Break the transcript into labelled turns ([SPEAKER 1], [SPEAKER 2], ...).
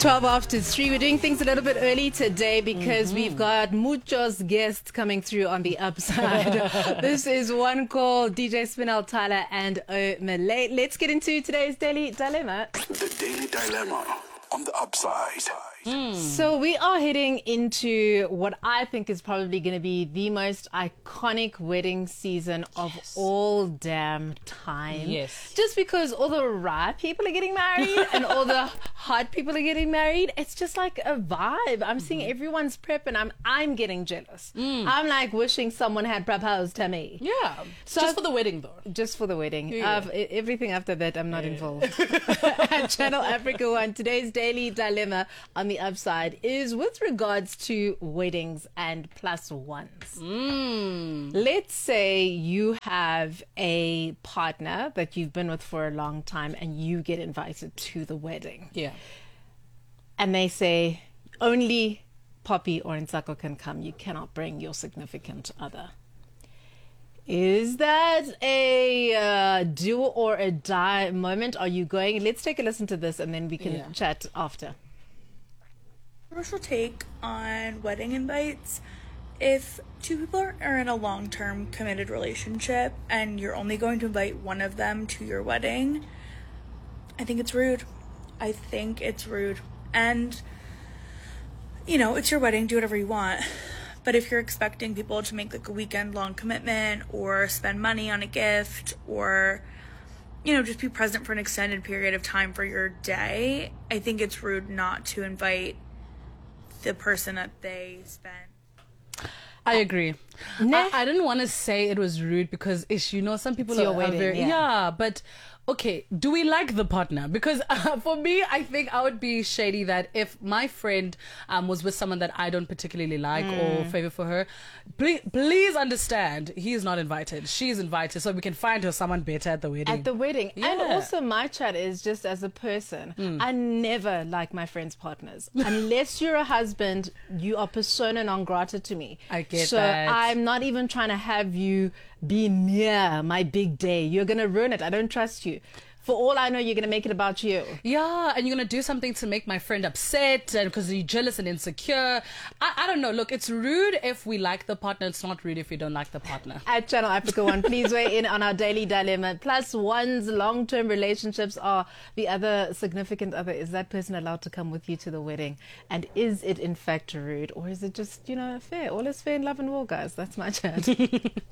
[SPEAKER 1] 12 after 3. We're doing things a little bit early today because we've got muchos guests coming through on the upside. This is one called DJ Spinel Tyler and Malay. Let's get into today's Daily Dilemma.
[SPEAKER 2] The Daily Dilemma on the upside.
[SPEAKER 1] So we are heading into what I think is probably going to be the most iconic wedding season of all damn time.
[SPEAKER 3] Yes.
[SPEAKER 1] Just because all the right people are getting married and all the hot people are getting married, it's just like a vibe. I'm seeing everyone's prep and I'm getting jealous. I'm like wishing someone had proposed to me.
[SPEAKER 3] Yeah.
[SPEAKER 1] So
[SPEAKER 3] Just for the wedding, though.
[SPEAKER 1] Just for the wedding.
[SPEAKER 3] Yeah.
[SPEAKER 1] Everything after that, I'm not involved. At Channel Africa 1, today's Daily Dilemma on the upside is with regards to weddings and plus ones. Let's say you have a partner that you've been with for a long time and you get invited to the wedding.
[SPEAKER 3] Yeah.
[SPEAKER 1] And they say, only Poppy or Nsako can come. You cannot bring your significant other. Is that a do or a die moment? Are you going? Let's take a listen to this and then we can chat after.
[SPEAKER 4] Controversial take on wedding invites. If two people are in a long-term committed relationship and you're only going to invite one of them to your wedding, I think it's rude. And, you know, it's your wedding, do whatever you want. But if you're expecting people to make like a weekend-long commitment or spend money on a gift or, you know, just be present for an extended period of time for your day, I think it's rude not to invite the person that they spend.
[SPEAKER 3] I agree. I didn't want to say it was rude because, you know, some people
[SPEAKER 1] It's your
[SPEAKER 3] are
[SPEAKER 1] wedding,
[SPEAKER 3] very... but... Okay, do we like the partner? Because for me, I think I would be shady that if my friend was with someone that I don't particularly like or favor for her, please understand, he is not invited. She is invited, so we can find her someone better at the wedding.
[SPEAKER 1] At the wedding.
[SPEAKER 3] Yeah.
[SPEAKER 1] And also my chat is just as a person, I never like my friends' partners. Unless you're a husband, you are persona non grata to me.
[SPEAKER 3] I get
[SPEAKER 1] so
[SPEAKER 3] that.
[SPEAKER 1] I'm not even trying to have you be near my big day. You're going to ruin it. I don't trust you. For all I know, you're going to make it about you.
[SPEAKER 3] Yeah, and you're going to do something to make my friend upset and because you're jealous and insecure. I don't know. Look, it's rude if we like the partner. It's not rude if we don't like the partner.
[SPEAKER 1] At Channel Africa 1, please weigh in on our Daily Dilemma. Plus one's long-term relationships are the other significant other. Is that person allowed to come with you to the wedding? And is it in fact rude? Or is it just, you know, fair? All is fair in love and war, guys. That's my chat.